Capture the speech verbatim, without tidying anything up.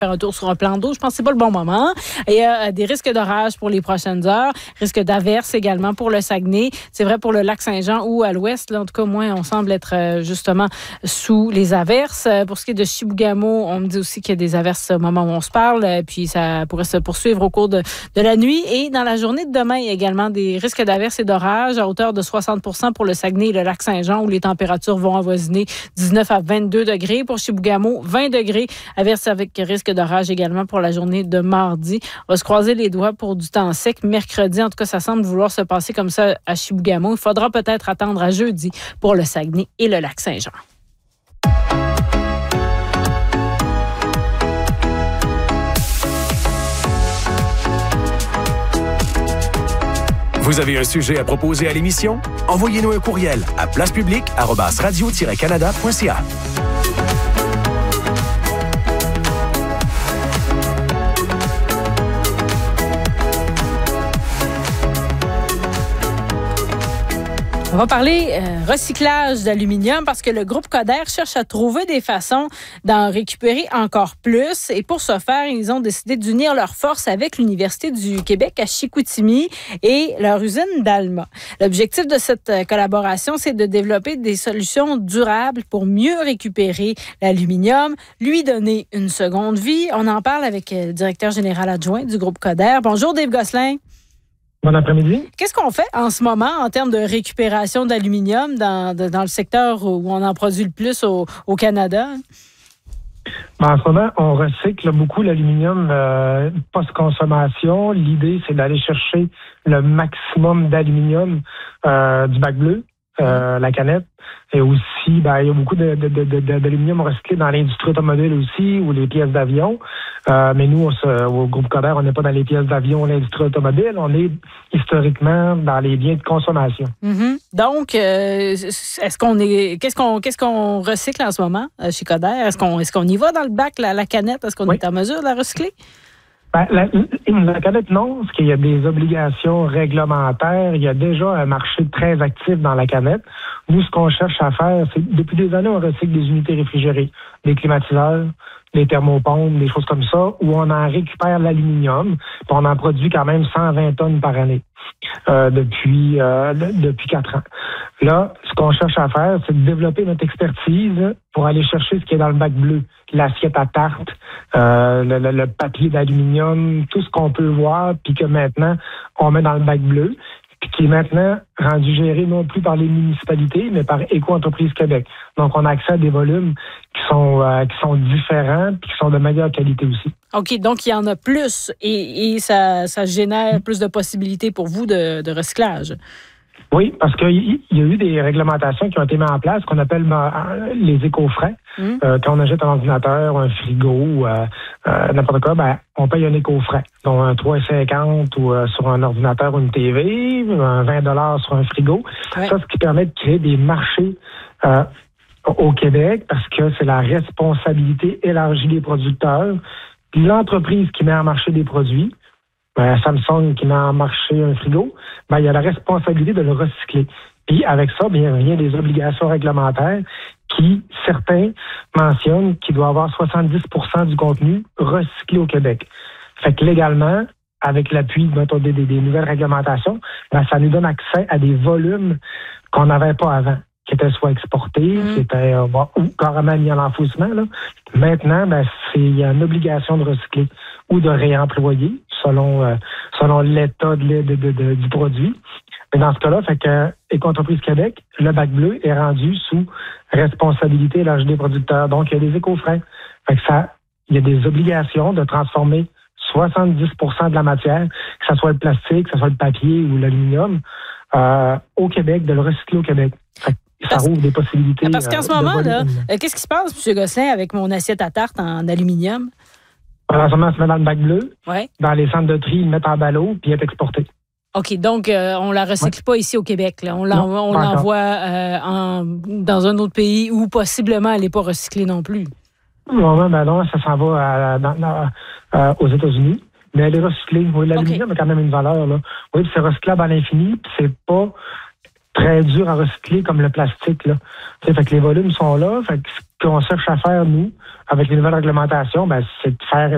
faire un tour sur un plan d'eau. Je pense que c'est pas le bon moment. Il y a des risques d'orage pour les prochaines heures, risque d'averse également pour le Saguenay. C'est vrai pour le lac Saint-Jean ou à l'ouest. Là, en tout cas, moi, on semble être justement sous les averses. Pour ce qui est de Chibougamau, on me dit aussi qu'il y a des averses au moment où on se parle. Puis ça pourrait se poursuivre au cours de, de la nuit. Et dans la journée de demain, il y a également des risques d'averse et d'orage à hauteur de soixante pour cent pour le Saguenay et le lac Saint-Jean, où les températures vont avoisiner dix-neuf à vingt-deux degrés. Pour Chibougamau, vingt degrés. Averse avec risque d'orage également pour la journée de mardi. On va se croiser les doigts pour du temps sec. Mercredi, en tout cas, ça semble vouloir se passer comme ça à Chibougamau. Il faudra peut-être attendre à jeudi pour le Saguenay et le lac Saint-Jean. Vous avez un sujet à proposer à l'émission? Envoyez-nous un courriel à placepublique arobase radio tiret canada point c a. On va parler euh, recyclage d'aluminium parce que le groupe Coder cherche à trouver des façons d'en récupérer encore plus. Et pour ce faire, ils ont décidé d'unir leurs forces avec l'Université du Québec à Chicoutimi et leur usine d'Alma. L'objectif de cette collaboration, c'est de développer des solutions durables pour mieux récupérer l'aluminium, lui donner une seconde vie. On en parle avec le directeur général adjoint du groupe Coder. Bonjour Dave Gosselin. Bon après-midi. Qu'est-ce qu'on fait en ce moment en termes de récupération d'aluminium dans, de, dans le secteur où on en produit le plus au, au Canada? Ben, en ce moment, on recycle beaucoup l'aluminium euh, post-consommation. L'idée, c'est d'aller chercher le maximum d'aluminium euh, du bac bleu, euh, la canette. Et aussi, ben, il y a beaucoup de, de, de, de, d'aluminium recyclé dans l'industrie automobile aussi, ou les pièces d'avion. Euh, mais nous, on se, au groupe Coder, on n'est pas dans les pièces d'avion ou l'industrie automobile. On est historiquement dans les biens de consommation. Mm-hmm. Donc, euh, est-ce qu'on est, qu'est-ce qu'on, qu'est-ce qu'on recycle en ce moment chez Coder? Est-ce qu'on, est-ce qu'on y va dans le bac, la, la canette? Est-ce qu'on oui. est en mesure de la recycler? Ben, la, la canette, non, parce qu'il y a des obligations réglementaires. Il y a déjà un marché très actif dans la canette. Nous, ce qu'on cherche à faire, c'est depuis des années, on recycle des unités réfrigérées, des climatiseurs, des thermopompes, des choses comme ça, où on en récupère l'aluminium, puis on en produit quand même cent vingt tonnes par année euh, depuis euh, depuis quatre ans. Là, ce qu'on cherche à faire, c'est de développer notre expertise pour aller chercher ce qui est dans le bac bleu, l'assiette à tarte, euh, le, le, le papier d'aluminium, tout ce qu'on peut voir, puis que maintenant, on met dans le bac bleu, puis qui est maintenant rendu géré non plus par les municipalités, mais par Éco-Entreprise Québec. Donc, on a accès à des volumes qui sont euh, qui sont différents puis qui sont de meilleure qualité aussi. OK, donc il y en a plus et, et ça, ça génère plus de possibilités pour vous de, de recyclage. Oui, parce qu'il y a eu des réglementations qui ont été mises en place, qu'on appelle les éco-frais. Mmh. Euh, quand on achète un ordinateur, un frigo, euh, euh, n'importe quoi, ben, on paye un éco-frais. Donc, un trois cinquante ou euh, sur un ordinateur ou une T V, un vingt dollars sur un frigo. Ouais. Ça, ce qui permet de créer des marchés euh, au Québec, parce que c'est la responsabilité élargie des producteurs. Puis l'entreprise qui met en marché des produits, ben, Samsung qui met en marché un frigo, ben, il y a la responsabilité de le recycler. Puis avec ça, bien, il y a des obligations réglementaires qui, certains mentionnent qu'il doit avoir soixante-dix pour cent du contenu recyclé au Québec. Fait que légalement, avec l'appui mettons, des, des, des nouvelles réglementations, ben, ça nous donne accès à des volumes qu'on n'avait pas avant, qui étaient soit exportés, mmh. qui étaient euh, bon, ou carrément mis en enfouissement. Là. Maintenant, ben, c'est, il y a une obligation de recycler ou de réemployer selon euh, selon l'état de, de, de, de, du produit. Mais dans ce cas-là, fait que Éco-Entreprise Québec, le bac bleu est rendu sous responsabilité élargie des producteurs. Donc, il y a des éco-frais. Fait que ça, il y a des obligations de transformer soixante-dix pour cent de la matière, que ce soit le plastique, que ce soit le papier ou l'aluminium, euh, au Québec, de le recycler au Québec. Fait que ça parce, rouvre des possibilités. Parce qu'en euh, ce moment, là, euh, qu'est-ce qui se passe, M. Gosselin, avec mon assiette à tarte en aluminium? En ce moment, se met dans le bac bleu. Ouais. Dans les centres de tri, ils le mettent en ballot puis il est exporté. OK, donc euh, on la recycle ouais. pas ici au Québec. Là. On, l'en, non, on l'envoie euh, en, dans un autre pays où possiblement elle n'est pas recyclée non plus. Non, ben non, ça s'en va à, dans, dans, euh, aux États-Unis. Mais elle est recyclée. Oui, l'aluminium okay. a quand même une valeur. Là. Oui, puis c'est recyclable à l'infini, puis c'est pas très dur à recycler comme le plastique. Là. Fait que les volumes sont là. Fait que ce qu'on cherche à faire, nous, avec les nouvelles réglementations, ben, c'est de faire